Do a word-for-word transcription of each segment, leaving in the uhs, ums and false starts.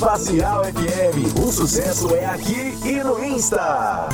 Espacial F M, o sucesso é aqui e no Insta.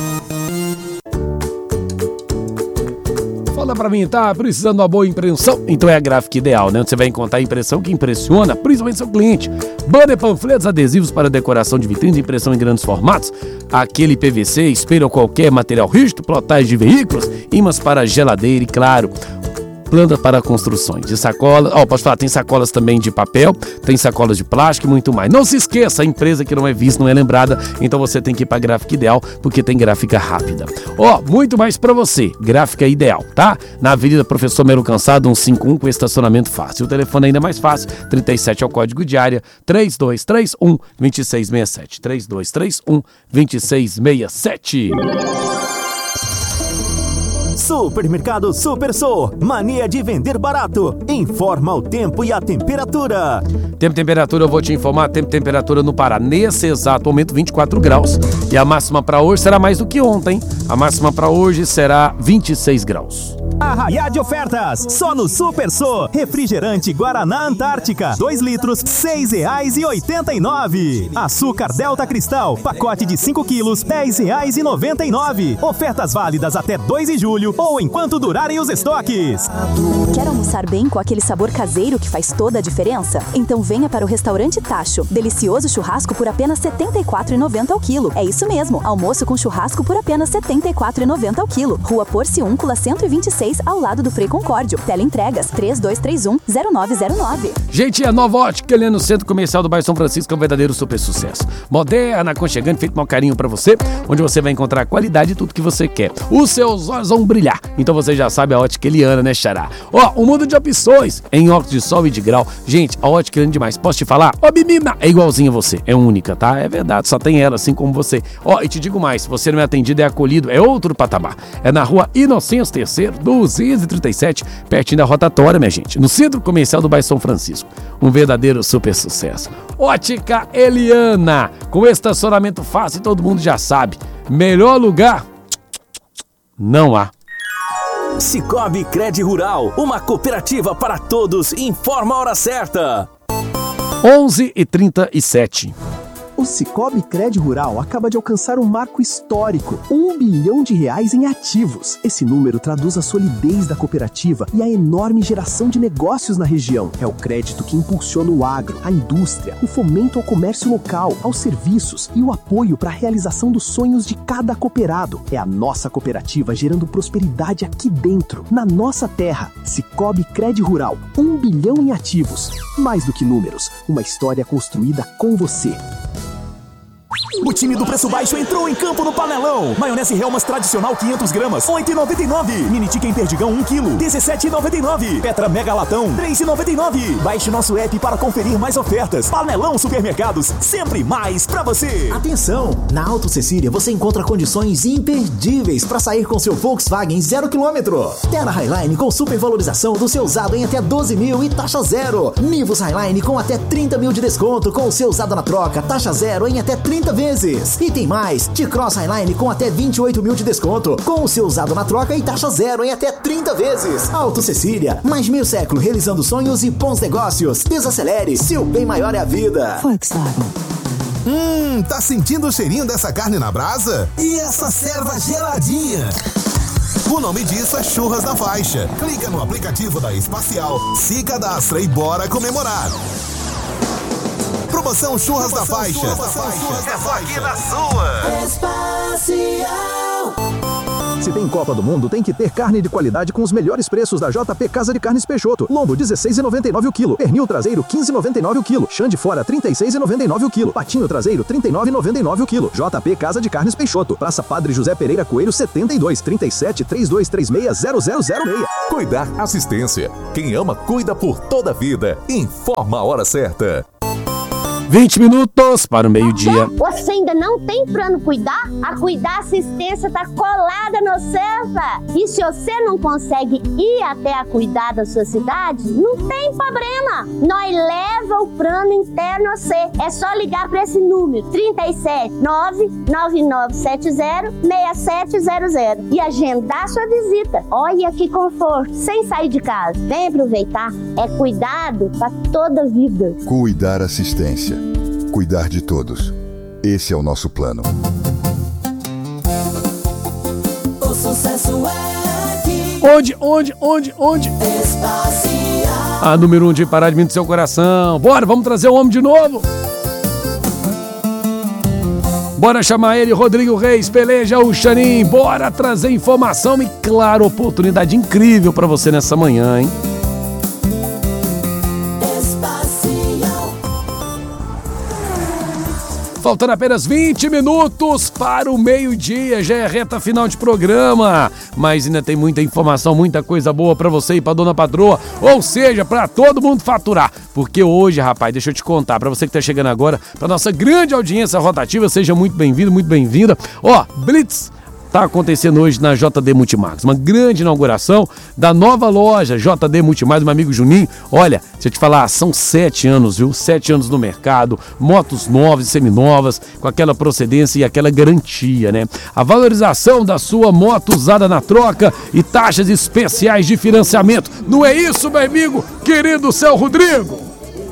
Fala pra mim, tá precisando de uma boa impressão? Então é a Gráfica Ideal, né? Onde você vai encontrar a impressão que impressiona, principalmente seu cliente. Banner, panfletos, adesivos para decoração de vitrines, impressão em grandes formatos, aquele P V C, espelho ou qualquer material rígido, plotagem de veículos, ímãs para geladeira e, claro, planta para construções, de sacola, ó, oh, posso falar, tem sacolas também de papel, tem sacolas de plástico e muito mais. Não se esqueça, a empresa que não é vista não é lembrada, então você tem que ir para a Gráfica Ideal, porque tem gráfica rápida. Ó, oh, muito mais para você, Gráfica Ideal, tá? Na Avenida Professor Melo Cansado, cento e cinquenta e um, com estacionamento fácil. O telefone ainda é mais fácil, trinta e sete é o código de área, três dois três um, dois seis seis sete, três dois três um, dois seis seis sete. Supermercado Super Sou, mania de vender barato. Informa o tempo e a temperatura. Tempo e temperatura, eu vou te informar. Tempo e temperatura no Pará, nesse exato momento, vinte e quatro graus. E a máxima para hoje será mais do que ontem. A máxima para hoje será vinte e seis graus. Arraiá de ofertas, só no Super Sou. Refrigerante Guaraná Antártica, dois litros, seis reais e oitenta e nove. Açúcar Delta Cristal, pacote de cinco quilos, dez reais e noventa e nove. Ofertas válidas até dois de julho ou enquanto durarem os estoques. Quer almoçar bem com aquele sabor caseiro que faz toda a diferença? Então venha para o Restaurante Tacho. Delicioso churrasco por apenas setenta e quatro reais e noventa centavos ao quilo. É isso mesmo, almoço com churrasco por apenas setenta e quatro reais e noventa centavos ao quilo. Rua Porciúncula cento e vinte e seis, ao lado do Frei Concórdio. Teleentregas três dois três um, zero nove zero nove. Gente, a Nova Ótica ali no Centro Comercial do bairro São Francisco é um verdadeiro super sucesso. Moderna, aconchegante, feito com carinho pra você, onde você vai encontrar qualidade e tudo que você quer. Os seus olhos vão brilhar. Então você já sabe a Ótica Eliana, né, xará? Ó, um mundo de opções em óculos de sol e de grau. Gente, a Ótica Eliana é demais. Posso te falar? Ó, menina, é igualzinha a você. É única, tá? É verdade, só tem ela, assim como você. Ó, e te digo mais, se você não é atendido, é acolhido, é outro patamar. É na Rua Inocêncio terceiro, duzentos e trinta e sete, pertinho da rotatória, minha gente, no Centro Comercial do bairro São Francisco. Um verdadeiro super sucesso. Ótica Eliana, com estacionamento fácil, todo mundo já sabe. Melhor lugar? Não há. Cicobi Cred Rural, uma cooperativa para todos, informa a hora certa. onze e trinta e sete. O Cicobi Cred Rural acaba de alcançar um marco histórico, um bilhão de reais em ativos. Esse número traduz a solidez da cooperativa e a enorme geração de negócios na região. É o crédito que impulsiona o agro, a indústria, o fomento ao comércio local, aos serviços e o apoio para a realização dos sonhos de cada cooperado. É a nossa cooperativa gerando prosperidade aqui dentro, na nossa terra. Cicobi Cred Rural, um bilhão em ativos. Mais do que números, uma história construída com você. O time do preço baixo entrou em campo no Panelão. Maionese Helmas tradicional quinhentas gramas, oito reais e noventa e nove. Mini Chicken Perdigão um quilo, dezessete reais e noventa e nove. Petra Mega Latão, três reais e noventa e nove. Baixe nosso app para conferir mais ofertas. Panelão Supermercados, sempre mais pra você. Atenção! Na Auto Cecília você encontra condições imperdíveis para sair com seu Volkswagen zero quilômetro. Terra Highline com supervalorização do seu usado em até doze mil e taxa zero. Nivus Highline com até trinta mil de desconto com o seu usado na troca, taxa zero em até trinta vezes. E tem mais, T-Cross Highline com até vinte e oito mil de desconto, com o seu usado na troca e taxa zero em até trinta vezes. Auto Cecília, mais meio século realizando sonhos e bons negócios. Desacelere, seu bem maior é a vida. Volkswagen. Hum, tá sentindo o cheirinho dessa carne na brasa? E essa serva geladinha? O nome disso é Churras da Faixa. Clica no aplicativo da Espacial, se cadastra e bora comemorar. Promoção Churras da Faixa. É só aqui na sua. Espacial. Se tem Copa do Mundo, tem que ter carne de qualidade com os melhores preços da J P Casa de Carnes Peixoto. Lombo dezesseis reais e noventa e nove o quilo. Pernil traseiro quinze reais e noventa e nove o quilo. Chã de fora trinta e seis reais e noventa e nove o quilo. Patinho traseiro trinta e nove reais e noventa e nove o quilo. J P Casa de Carnes Peixoto. Praça Padre José Pereira Coelho setenta e dois, trinta e sete, trinta e dois trinta e seis, zero zero zero seis. Cuidar Assistência. Quem ama, cuida por toda a vida. Informa a hora certa. vinte minutos para o meio-dia. Você ainda não tem plano Cuidar? A Cuidar Assistência está colada no Cefa. E se você não consegue ir até a Cuidar da sua cidade, não tem problema. Nós leva o plano interno a você. É só ligar para esse número trinta e sete, nove nove nove sete zero, seis sete zero zero e agendar sua visita. Olha que conforto, sem sair de casa. Vem aproveitar. É cuidado para toda a vida. Cuidar Assistência. cuidar de todos. Esse é o nosso plano. O sucesso é aqui. Onde, onde, onde, onde? Espacial. A número um de parar de mim do seu coração. Bora, vamos trazer o homem de novo. Bora chamar ele, Rodrigo Reis, peleja o Xanin. Bora trazer informação e, claro, oportunidade incrível pra você nessa manhã, hein? Faltando apenas vinte minutos para o meio-dia, já é reta final de programa, mas ainda tem muita informação, muita coisa boa para você e para dona patroa, ou seja, para todo mundo faturar, porque hoje, rapaz, deixa eu te contar, para você que tá chegando agora, para nossa grande audiência rotativa, seja muito bem-vindo, muito bem-vinda. Ó, Blitz tá acontecendo hoje na J D Multimarcas, uma grande inauguração da nova loja J D Multimarcas, meu amigo Juninho. Olha, deixa eu te falar, são sete anos, viu? Sete anos no mercado, motos novas e seminovas, com aquela procedência e aquela garantia, né? A valorização da sua moto usada na troca e taxas especiais de financiamento. Não é isso, meu amigo, querido seu Rodrigo?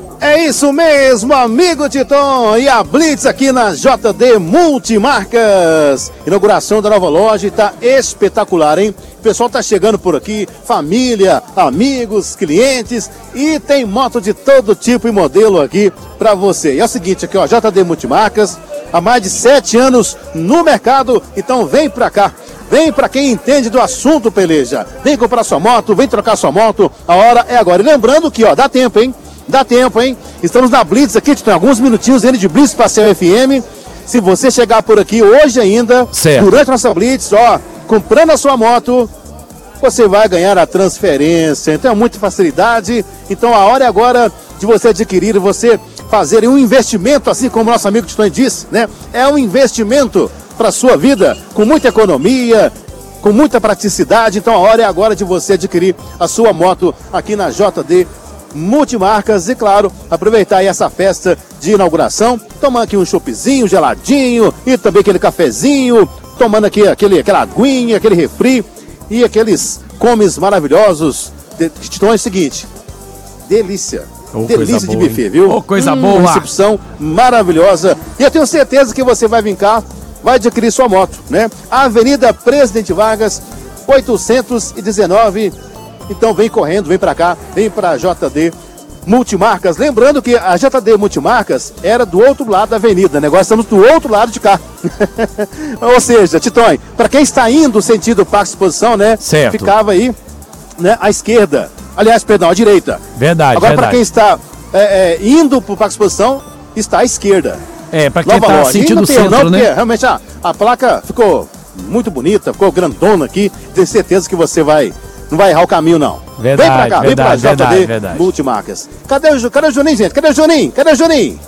É isso mesmo, amigo Titon, e a Blitz aqui na J D Multimarcas. Inauguração da nova loja, tá espetacular, hein? O pessoal tá chegando por aqui, família, amigos, clientes, e tem moto de todo tipo e modelo aqui pra você. E é o seguinte, aqui ó, J D Multimarcas, há mais de sete anos no mercado, então vem pra cá. Vem pra quem entende do assunto, peleja. Vem comprar sua moto, vem trocar sua moto, a hora é agora. E lembrando que ó, dá tempo, hein? Dá tempo, hein? Estamos na Blitz aqui, tem alguns minutinhos ainda de Blitz Passeio F M. Se você chegar por aqui hoje ainda, certo, durante a nossa Blitz, ó, comprando a sua moto, você vai ganhar a transferência. Então é muita facilidade. Então a hora é agora de você adquirir, você fazer um investimento, assim como o nosso amigo Titon disse, né? É um investimento para sua vida, com muita economia, com muita praticidade. Então a hora é agora de você adquirir a sua moto aqui na J D Multimarcas e, claro, aproveitar aí essa festa de inauguração, tomando aqui um choppzinho geladinho e também aquele cafezinho, tomando aqui aquele, aquela aguinha, aquele refri e aqueles comes maravilhosos. Então é o seguinte, delícia, oh, delícia de buffet, viu? Oh, coisa hum, boa! Uma recepção maravilhosa e eu tenho certeza que você vai vir cá, vai adquirir sua moto, né? Avenida Presidente Vargas, oitocentos e dezenove. Então vem correndo, vem pra cá, vem pra J D Multimarcas. Lembrando que a J D Multimarcas era do outro lado da avenida, né? Agora estamos do outro lado de cá. Ou seja, Titon, pra quem está indo sentido Parque Exposição, né? Certo. Ficava aí, né, à esquerda. Aliás, perdão, à direita. Verdade, Agora, verdade. pra quem está é, é, indo pro Parque Exposição, está à esquerda. É, pra quem Nova tá loja. sentindo o centro, não, né? Porque realmente a, a placa ficou muito bonita, ficou grandona aqui. Tenho certeza que você vai... Não vai errar o caminho, não. Verdade, vem pra cá, verdade, vem pra J D verdade, verdade. Multimarcas. Cadê o, cadê o Juninho, gente? Cadê o Juninho? Cadê o Juninho?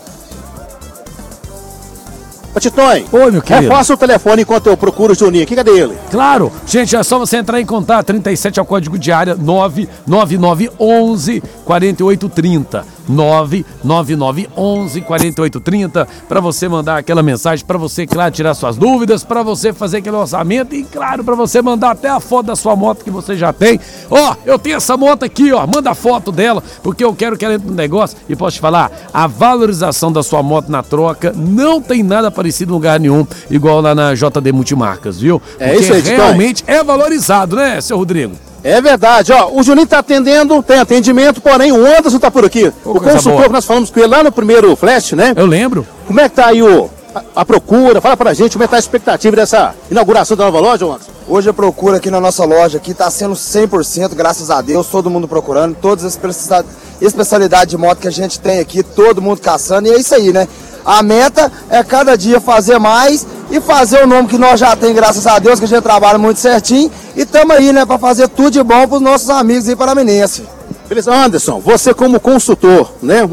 Ô, Titon, oi, meu querido. Reforça o telefone enquanto eu procuro o Juninho aqui. Cadê ele? Claro. Gente, é só você entrar em contato. trinta e sete é o código de área. nove nove nove onze quarenta e oito trinta. nove nove nove onze quarenta e oito trinta. Para você mandar aquela mensagem, para você, claro, tirar suas dúvidas, para você fazer aquele orçamento e, claro, para você mandar até a foto da sua moto que você já tem. Ó, eu tenho essa moto aqui, ó. Manda a foto dela, porque eu quero que ela entre no negócio. E posso te falar, a valorização da sua moto na troca não tem nada parecido em lugar nenhum, igual lá na J D Multimarcas, viu? Porque é isso aí, realmente é valorizado, né, seu Rodrigo? É verdade, ó, o Juninho tá atendendo, tem atendimento, porém o Anderson tá por aqui. Oh, o consultor que nós falamos com ele lá no primeiro flash, né? Eu lembro. Como é que tá aí o, a, a procura? Fala pra gente como é que tá a expectativa dessa inauguração da nova loja, Anderson? Hoje a procura aqui na nossa loja aqui tá sendo cem por cento, graças a Deus, todo mundo procurando, todas as especialidades de moto que a gente tem aqui, todo mundo caçando, e é isso aí, né? A meta é cada dia fazer mais e fazer o nome que nós já tem, graças a Deus, que a gente trabalha muito certinho. E estamos aí, né, para fazer tudo de bom para os nossos amigos aí paraminenses. Beleza, Anderson, você como consultor, né,